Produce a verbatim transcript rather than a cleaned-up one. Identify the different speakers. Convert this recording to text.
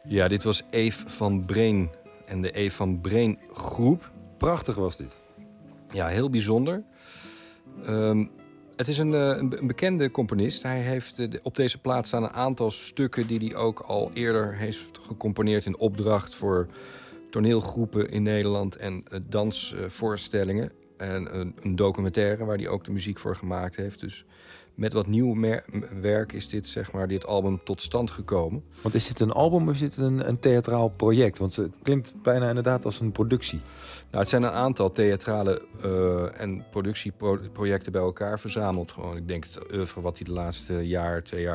Speaker 1: Ja, dit was Eve van Breen en de Eve van Breen groep.
Speaker 2: Prachtig was dit.
Speaker 1: Ja, heel bijzonder. Um, het is een, een, een bekende componist. Hij heeft uh, op deze plaat staan een aantal stukken die hij ook al eerder heeft gecomponeerd in opdracht voor toneelgroepen in Nederland en uh, dansvoorstellingen. Uh, en een, een documentaire waar hij ook de muziek voor gemaakt heeft. Dus met wat nieuw mer- werk is dit, zeg maar, dit album tot stand gekomen.
Speaker 2: Want is dit een album of is dit een, een theatraal project? Want het klinkt bijna inderdaad als een productie.
Speaker 1: Nou, het zijn een aantal theatrale uh, en productieprojecten bij elkaar verzameld. Gewoon, ik denk het oeuvre wat hij de laatste jaar, twee jaar